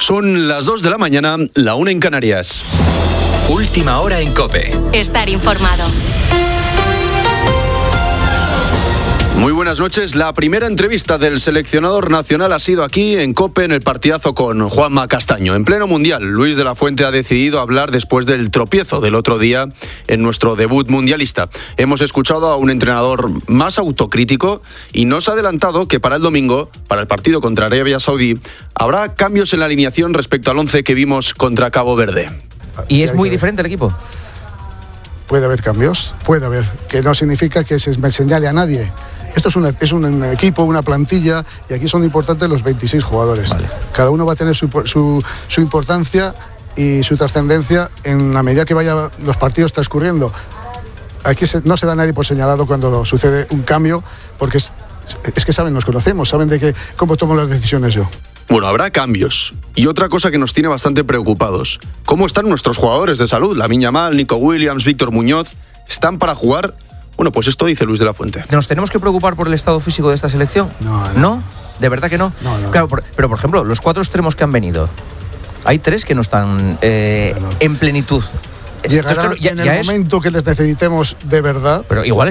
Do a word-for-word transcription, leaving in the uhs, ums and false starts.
Son las dos de la mañana, la una en Canarias. Última hora en COPE. Estar informado. Muy buenas noches. La primera entrevista del seleccionador nacional ha sido aquí en COPE, en el partidazo con Juanma Castaño. En pleno mundial, Luis de la Fuente ha decidido hablar después del tropiezo del otro día en nuestro debut mundialista. Hemos escuchado a un entrenador más autocrítico y nos ha adelantado que para el domingo, para el partido contra Arabia Saudí, habrá cambios en la alineación respecto al once que vimos contra Cabo Verde. ¿Y es muy diferente el equipo? Puede haber cambios, puede haber, que no significa que se me señale a nadie. Esto es, una, es un equipo, una plantilla, y aquí son importantes los veintiséis jugadores. Vale. Cada uno va a tener su, su, su importancia y su trascendencia en la medida que vayan los partidos transcurriendo. Aquí se, no se da nadie por señalado cuando sucede un cambio, porque es, es que saben, nos conocemos, saben de que, cómo tomo las decisiones yo. Bueno, habrá cambios. Y otra cosa que nos tiene bastante preocupados: ¿cómo están nuestros jugadores de salud? Lamine Yamal, Nico Williams, Víctor Muñoz, ¿están para jugar? Bueno, pues esto dice Luis de la Fuente. ¿Nos tenemos que preocupar por el estado físico de esta selección? No, no. ¿No? ¿De verdad que no? No, no. Claro, por, pero por ejemplo, los cuatro extremos que han venido, hay tres que no están eh, no, no. en plenitud. Llegará Entonces, claro, ya, en el ya momento es... que les necesitemos de verdad. Pero igual